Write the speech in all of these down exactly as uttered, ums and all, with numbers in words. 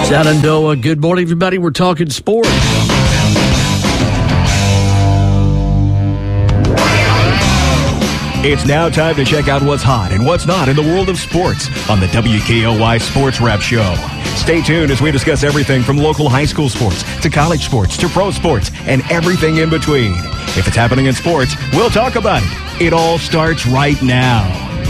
Shenandoah, good morning, everybody. We're talking sports. It's now time to check out what's hot and what's not in the world of sports on the W K O Y Sports Wrap Show. Stay tuned as we discuss everything from local high school sports to college sports to pro sports and everything in between. If it's happening in sports, we'll talk about it. It all starts right now.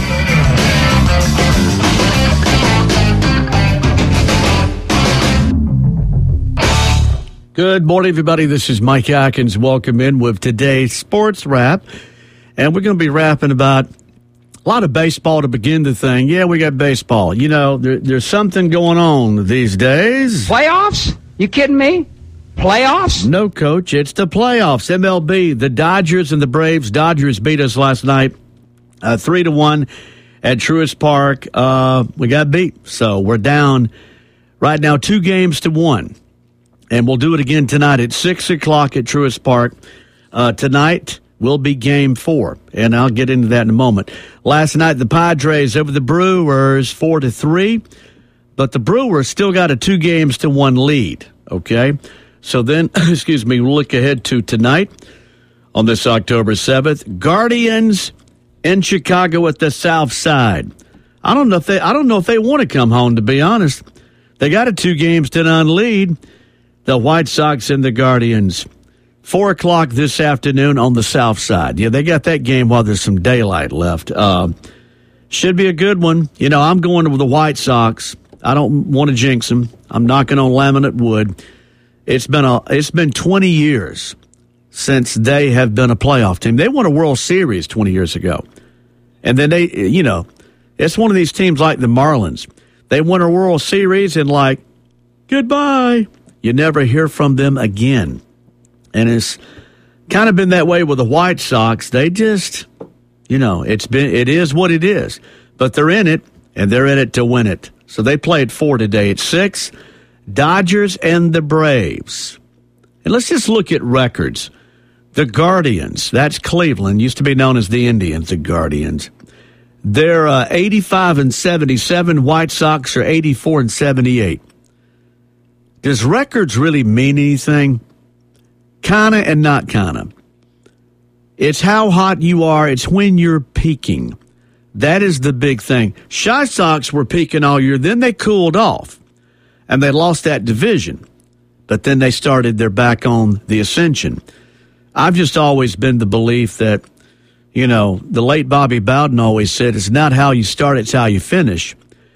Good morning, everybody. This is Mike Atkins. Welcome in with today's Sports Wrap. And we're going to be rapping about a lot of baseball to begin the thing. Yeah, we got baseball. You know, there, there's something going on these days. Playoffs? You kidding me? Playoffs? No, Coach. It's the playoffs. M L B, the Dodgers and the Braves. Dodgers beat us last night uh, three to one at Truist Park. Uh, we got beat. So we're down right now two games to one. And we'll do it again tonight at six o'clock at Truist Park. Uh, tonight will be game four, and I'll get into that in a moment. Last night, the Padres over the Brewers four to three, but the Brewers still got a two games to one lead, okay? So then, excuse me, we'll look ahead to tonight on this October seventh. Guardians in Chicago at the South Side. I don't know if they I don't know if they want to come home, to be honest. They got a two games to none lead. The White Sox and the Guardians. Four o'clock this afternoon on the South Side. Yeah, they got that game while there's some daylight left. Uh, should be a good one. You know, I'm going with the White Sox. I don't want to jinx them. I'm knocking on laminate wood. It's been a it's been twenty years since they have been a playoff team. They won a World Series twenty years ago, and then they, you know, it's one of these teams like the Marlins. They won a World Series and like goodbye. You never hear from them again. And it's kind of been that way with the White Sox. They just, you know, it's been it is what it is. But they're in it, and they're in it to win it. So they play at four today. At six, Dodgers and the Braves. And let's just look at records. The Guardians, that's Cleveland, used to be known as the Indians, the Guardians. They're uh, eighty-five and seventy-seven. White Sox are eighty-four and seventy-eight. Does records really mean anything? Kinda and not kinda. It's how hot you are. It's when you're peaking. That is the big thing. Chi Sox were peaking all year. Then they cooled off, and they lost that division. But then they started their back on the ascension. I've just always been the belief that, you know, the late Bobby Bowden always said, it's not how you start, it's how you finish.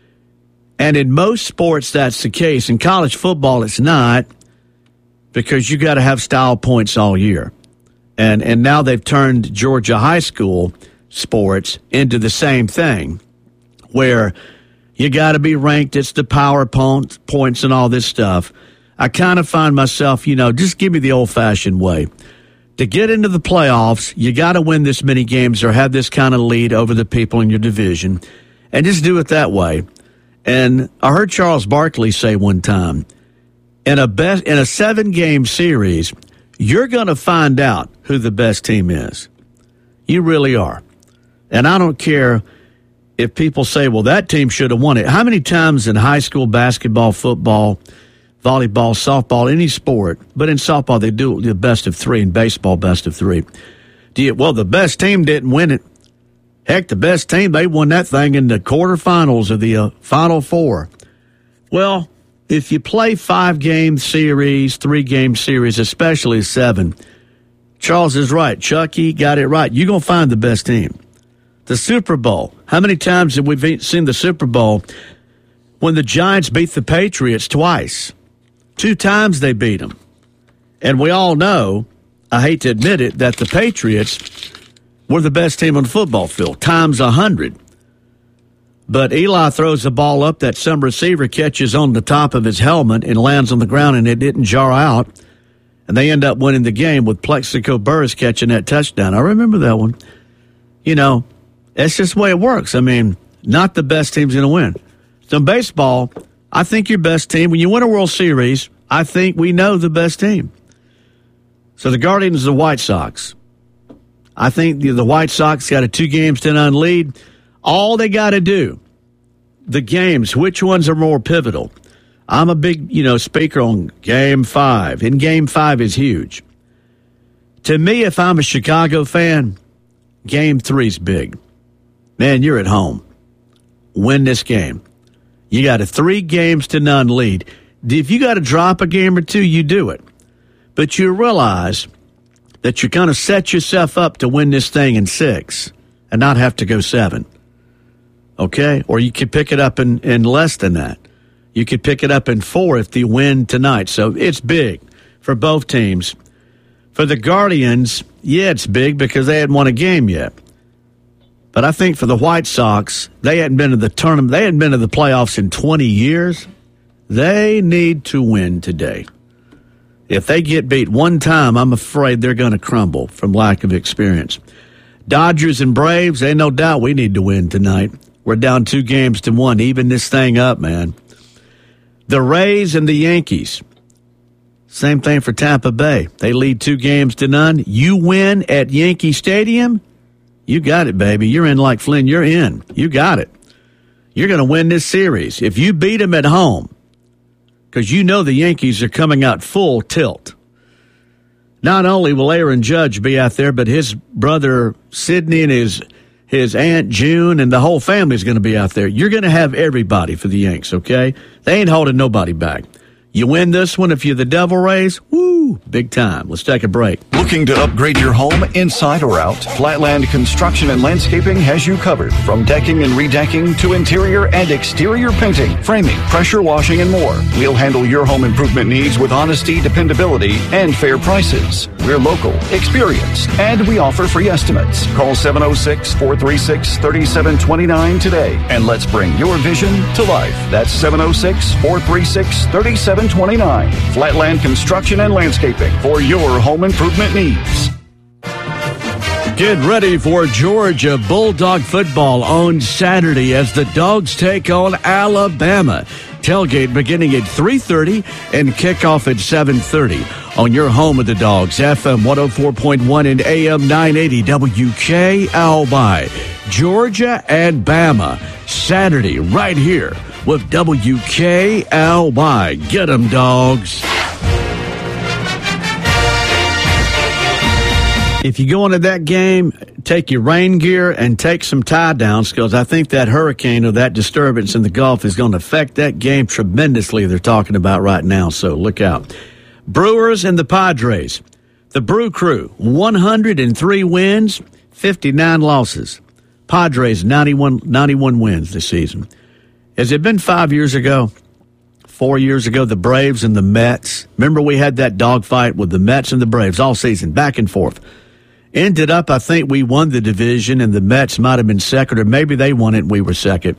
And in most sports, that's the case. In college football, it's not, because you got to have style points all year. And and now they've turned Georgia high school sports into the same thing, where you got to be ranked. It's the power points and all this stuff. I kind of find myself, you know, just give me the old-fashioned way. To get into the playoffs, you got to win this many games or have this kind of lead over the people in your division, and just do it that way. And I heard Charles Barkley say one time, in a best in a seven-game series, you're going to find out who the best team is. You really are. And I don't care if people say, well, that team should have won it. How many times in high school basketball, football, volleyball, softball, any sport, but in softball they do the best of three, in baseball best of three. Do you, well, the best team didn't win it. Heck, the best team, they won that thing in the quarterfinals of the uh, Final Four. Well, if you play five-game series, three-game series, especially seven, Charles is right. Chucky got it right. You're going to find the best team. The Super Bowl. How many times have we seen the Super Bowl when the Giants beat the Patriots twice? Two times they beat them. And we all know, I hate to admit it, that the Patriots were the best team on the football field, times a hundred. But Eli throws the ball up that some receiver catches on the top of his helmet and lands on the ground, and it didn't jar out. And they end up winning the game with Plexico Burress catching that touchdown. I remember that one. You know, that's just the way it works. I mean, not the best team's going to win. So in baseball, I think your best team, when you win a World Series, I think we know the best team. So the Guardians are the White Sox. I think the, the White Sox got a two games to none lead. All they got to do, the games, which ones are more pivotal? I'm a big, you know, speaker on Game five, and Game five is huge. To me, if I'm a Chicago fan, Game three's big. Man, you're at home. Win this game. You got a three games to none lead. If you got to drop a game or two, you do it. But you realize that you're going to set yourself up to win this thing in six and not have to go seven. Okay? Or you could pick it up in, in less than that. You could pick it up in four if they win tonight. So it's big for both teams. For the Guardians, yeah, it's big because they hadn't won a game yet. But I think for the White Sox, they hadn't been to the tournament. They hadn't been to the playoffs in twenty years. They need to win today. If they get beat one time, I'm afraid they're going to crumble from lack of experience. Dodgers and Braves, ain't no doubt we need to win tonight. We're down two games to one. Even this thing up, man. The Rays and the Yankees, same thing for Tampa Bay. They lead two games to none. You win at Yankee Stadium, you got it, baby. You're in like Flynn. You're in. You got it. You're going to win this series. If you beat them at home, because you know the Yankees are coming out full tilt. Not only will Aaron Judge be out there, but his brother Sidney and his his aunt June and the whole family is going to be out there. You're going to have everybody for the Yanks, okay? They ain't holding nobody back. You win this one if you're the Devil Rays, woo, big time. Let's take a break. Looking to upgrade your home inside or out? Flatland Construction and Landscaping has you covered. From decking and redecking to interior and exterior painting, framing, pressure washing, and more. We'll handle your home improvement needs with honesty, dependability, and fair prices. We're local, experienced, and we offer free estimates. Call seven oh six, four three six, three seven two nine today, and let's bring your vision to life. That's seven oh six, four three six, three seven two nine. Flatland Construction and Landscaping for your home improvement needs. Get ready for Georgia Bulldog football on Saturday as the Dogs take on Alabama. Tailgate beginning at three thirty and kickoff at seven thirty on your home of the Dogs, F M one oh four point one and A M nine eighty W K L Y. Georgia and Bama, Saturday right here with W K L Y. Get 'em, Dogs. If you go into that game, take your rain gear and take some tie downs because I think that hurricane or that disturbance in the Gulf is going to affect that game tremendously. They're talking about right now, so look out. Brewers and the Padres. The Brew Crew, one hundred three wins, fifty-nine losses. Padres, ninety-one, ninety-one wins this season. Has it been five years ago? Four years ago, the Braves and the Mets. Remember we had that dogfight with the Mets and the Braves all season, back and forth. Ended up, I think we won the division, and the Mets might have been second, or maybe they won it and we were second.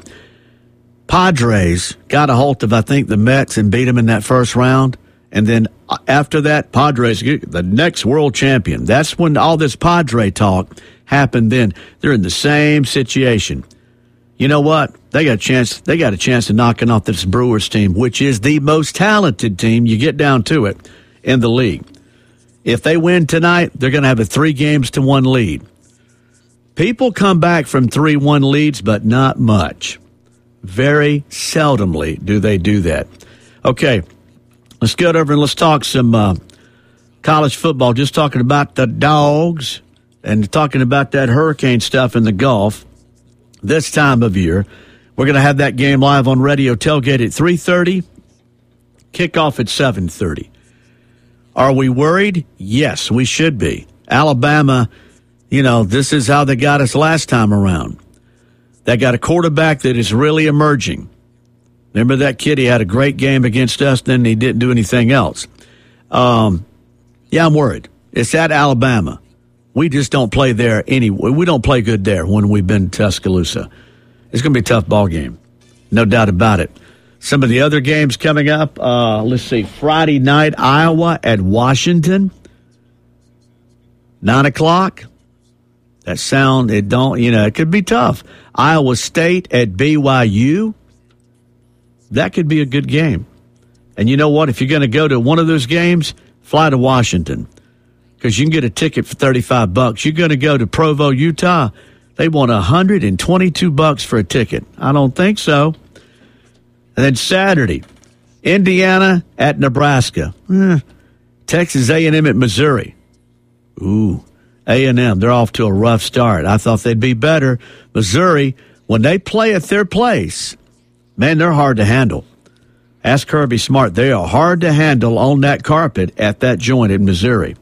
Padres got a hold of, I think, the Mets and beat them in that first round. And then after that, Padres, the next world champion. That's when all this Padre talk happened then. They're in the same situation. You know what? They got a chance. They got a chance of knocking off this Brewers team, which is the most talented team, you get down to it, in the league. If they win tonight, they're going to have a three games to one lead. People come back from three one leads, but not much. Very seldomly do they do that. Okay, let's get over and let's talk some uh, college football. Just talking about the Dogs and talking about that hurricane stuff in the Gulf. This time of year, we're going to have that game live on Radio Tailgate at three thirty, kickoff at seven thirty. Are we worried? Yes, we should be. Alabama, you know, this is how they got us last time around. They got a quarterback that is really emerging. Remember that kid? He had a great game against us, then he didn't do anything else. Um, yeah, I'm worried. It's at Alabama. We just don't play there anyway. We don't play good there when we've been to Tuscaloosa. It's going to be a tough ball game. No doubt about it. Some of the other games coming up, uh, let's see, Friday night, Iowa at Washington. Nine o'clock. That sound, it don't, you know, it could be tough. Iowa State at B Y U. That could be a good game. And you know what? If you're going to go to one of those games, fly to Washington. Because you can get a ticket for thirty-five bucks. You're going to go to Provo, Utah. They want one hundred twenty-two bucks for a ticket. I don't think so. And then Saturday, Indiana at Nebraska. Eh. Texas A and M at Missouri. Ooh, A and M, they're off to a rough start. I thought they'd be better. Missouri, when they play at their place, man, they're hard to handle. Ask Kirby Smart. They are hard to handle on that carpet at that joint in Missouri.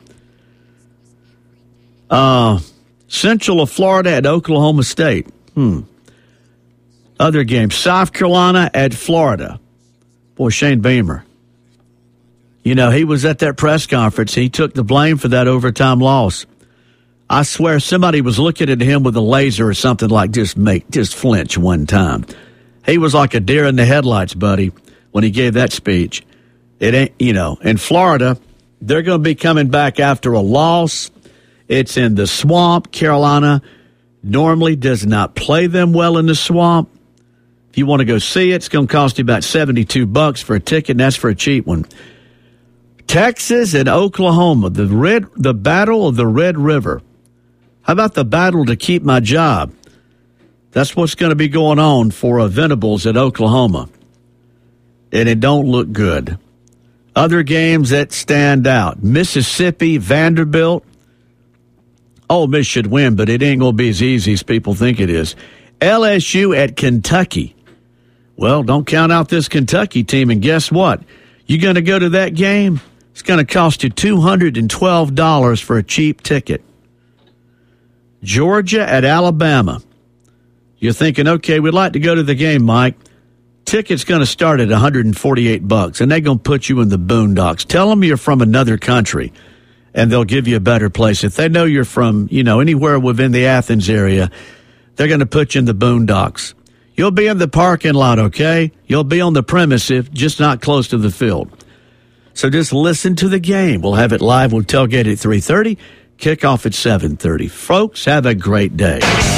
Uh, Central of Florida at Oklahoma State. Hmm. Other games. South Carolina at Florida. Boy, Shane Beamer. You know, he was at that press conference. He took the blame for that overtime loss. I swear somebody was looking at him with a laser or something like just make, just flinch one time. He was like a deer in the headlights, buddy, when he gave that speech. It ain't, you know, in Florida, they're going to be coming back after a loss. It's in the swamp. Carolina normally does not play them well in the swamp. If you want to go see it, it's going to cost you about seventy-two bucks for a ticket, and that's for a cheap one. Texas and Oklahoma, the red, the battle of the Red River. How about the battle to keep my job? That's what's going to be going on for uh, Venables at Oklahoma. And it don't look good. Other games that stand out. Mississippi, Vanderbilt. Ole Miss should win, but it ain't going to be as easy as people think it is. L S U at Kentucky. Well, don't count out this Kentucky team, and guess what? You're going to go to that game? It's going to cost you two hundred twelve dollars for a cheap ticket. Georgia at Alabama. You're thinking, okay, we'd like to go to the game, Mike. Ticket's going to start at one hundred forty-eight bucks, and they're going to put you in the boondocks. Tell them you're from another country, and they'll give you a better place. If they know you're from, you know, anywhere within the Athens area, they're going to put you in the boondocks. You'll be in the parking lot, okay? You'll be on the premises, just not close to the field. So just listen to the game. We'll have it live. We'll tailgate at three thirty, kickoff at seven thirty. Folks, have a great day.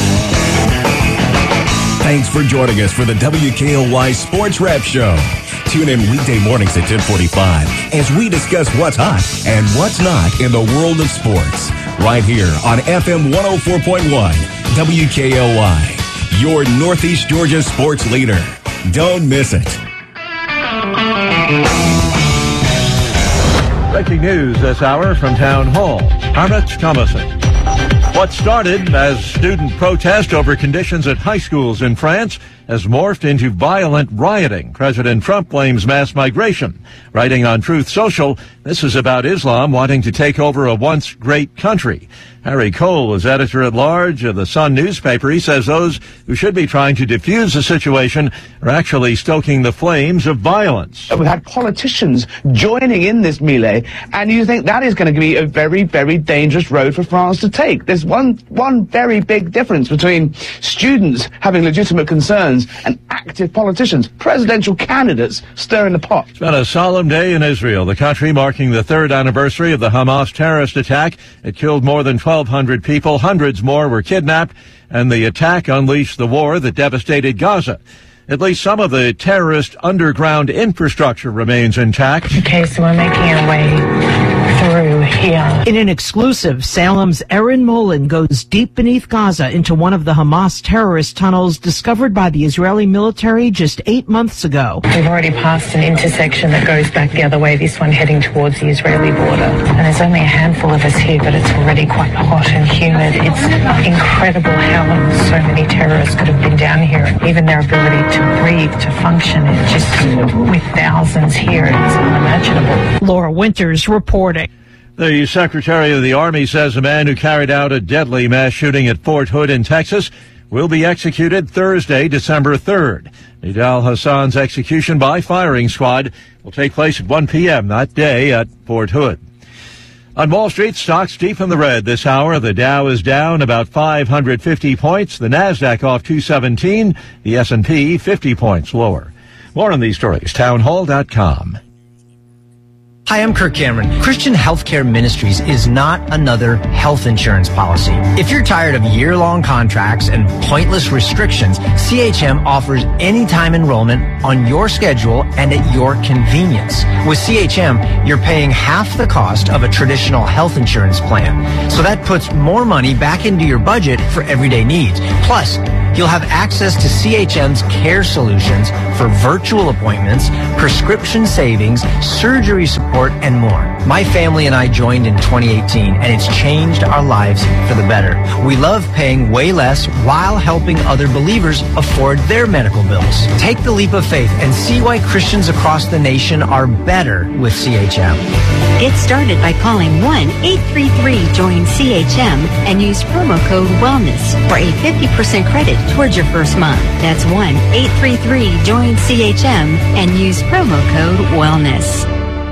Thanks for joining us for the W K O Y Sports Wrap Show. Tune in weekday mornings at ten forty-five as we discuss what's hot and what's not in the world of sports. Right here on F M one oh four point one, W K O Y, your Northeast Georgia sports leader. Don't miss it. Breaking news this hour from Town Hall. Harriet Thomason. What started as student protest over conditions at high schools in France has morphed into violent rioting. President Trump blames mass migration. Writing on Truth Social, this is about Islam wanting to take over a once great country. Harry Cole is editor-at-large of the Sun newspaper. He says those who should be trying to diffuse the situation are actually stoking the flames of violence. We've had politicians joining in this melee, and you think that is going to be a very, very dangerous road for France to take. There's one, one very big difference between students having legitimate concerns and active politicians, presidential candidates stirring the pot. It's been a solemn day in Israel, the country marking the third anniversary of the Hamas terrorist attack. It killed more than twelve hundred people. Hundreds more were kidnapped, and the attack unleashed the war that devastated Gaza. At least some of the terrorist underground infrastructure remains intact. Okay, so we're making our way through here. In an exclusive, Salem's Erin Molin goes deep beneath Gaza into one of the Hamas terrorist tunnels discovered by the Israeli military just eight months ago. We've already passed an intersection that goes back the other way, this one heading towards the Israeli border. And there's only a handful of us here, but it's already quite hot and humid. It's incredible how so many terrorists could have been down here. Even their ability to breathe, to function, it just, with thousands here, it's unimaginable. Laura Winters reporting. The Secretary of the Army says a man who carried out a deadly mass shooting at Fort Hood in Texas will be executed Thursday, December third. Nidal Hassan's execution by firing squad will take place at one p.m. that day at Fort Hood. On Wall Street, stocks deep in the red this hour. The Dow is down about five hundred fifty points. The Nasdaq off two seventeen. The S and P fifty points lower. More on these stories, townhall dot com. Hi, I'm Kirk Cameron. Christian Healthcare Ministries is not another health insurance policy. If you're tired of year-long contracts and pointless restrictions, C H M offers anytime enrollment on your schedule and at your convenience. With C H M, you're paying half the cost of a traditional health insurance plan. So that puts more money back into your budget for everyday needs. Plus, You'll have access to C H M's care solutions for virtual appointments, prescription savings, surgery support, and more. My family and I joined in twenty eighteen, and it's changed our lives for the better. We love paying way less while helping other believers afford their medical bills. Take the leap of faith and see why Christians across the nation are better with C H M. Get started by calling one eight three three join C H M and use promo code WELLNESS for a fifty percent credit towards your first month. That's one eight three three join C H M and use promo code WELLNESS.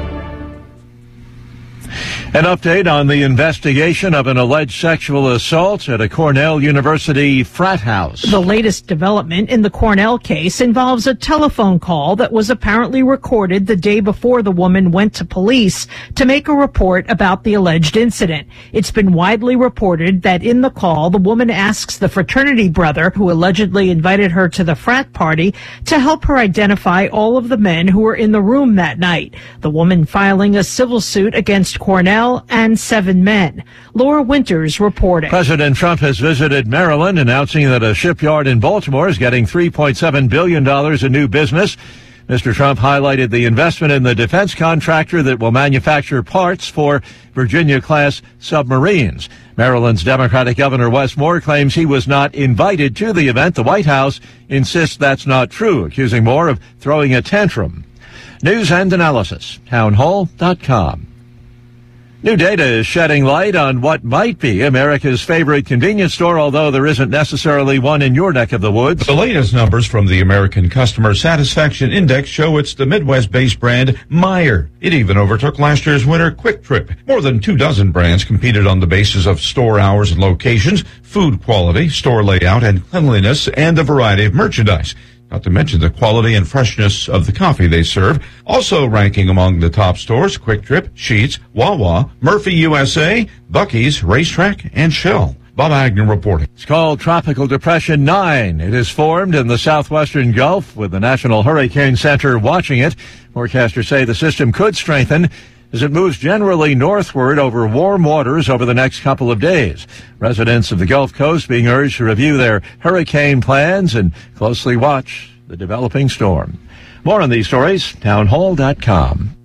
An update on the investigation of an alleged sexual assault at a Cornell University frat house. The latest development in the Cornell case involves a telephone call that was apparently recorded the day before the woman went to police to make a report about the alleged incident. It's been widely reported that in the call, the woman asks the fraternity brother who allegedly invited her to the frat party to help her identify all of the men who were in the room that night. The woman filing a civil suit against Cornell and seven men. Laura Winters reporting. President Trump has visited Maryland, announcing that a shipyard in Baltimore is getting three point seven billion dollars in new business. Mister Trump highlighted the investment in the defense contractor that will manufacture parts for Virginia-class submarines. Maryland's Democratic Governor Wes Moore claims he was not invited to the event. The White House insists that's not true, accusing Moore of throwing a tantrum. News and analysis, townhall dot com. New data is shedding light on what might be America's favorite convenience store, although there isn't necessarily one in your neck of the woods. The latest numbers from the American Customer Satisfaction Index show it's the Midwest-based brand Meijer. It even overtook last year's winner Quick Trip. More than two dozen brands competed on the basis of store hours and locations, food quality, store layout and cleanliness, and the variety of merchandise. Not to mention the quality and freshness of the coffee they serve. Also ranking among the top stores, Quick Trip, Sheetz, Wawa, Murphy U S A, Buc-ee's, Racetrack, and Shell. Bob Agnew reporting. It's called Tropical Depression nine. It is formed in the southwestern Gulf with the National Hurricane Center watching it. Forecasters say the system could strengthen as it moves generally northward over warm waters over the next couple of days. Residents of the Gulf Coast being urged to review their hurricane plans and closely watch the developing storm. More on these stories, townhall dot com.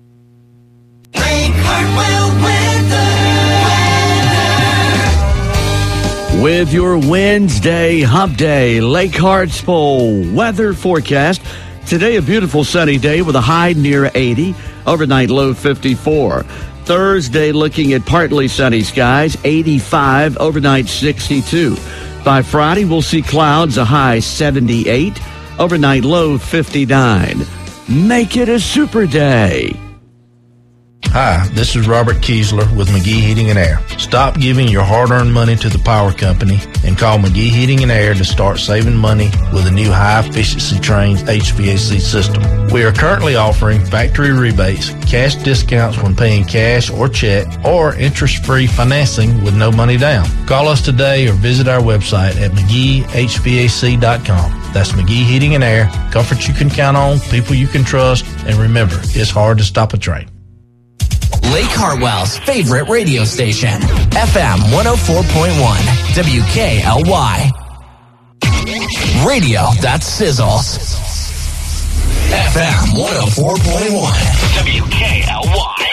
With your Wednesday Hump Day Lake Hartsville weather forecast, today a beautiful sunny day with a high near eighty. Overnight low fifty-four. Thursday looking at partly sunny skies, eighty-five. Overnight sixty-two. By Friday we'll see clouds, a high seventy-eight. Overnight low fifty-nine. Make it a super day. Hi, this is Robert Kiesler with McGee Heating and Air. Stop giving your hard-earned money to the power company and call McGee Heating and Air to start saving money with a new high-efficiency trained H V A C system. We are currently offering factory rebates, cash discounts when paying cash or check, or interest-free financing with no money down. Call us today or visit our website at McGee H V A C dot com. That's McGee Heating and Air. Comfort you can count on, people you can trust, and remember, it's hard to stop a train. Lake Hartwell's favorite radio station, F M one oh four point one, W K L Y. Radio that sizzles. F M one oh four point one, W K L Y.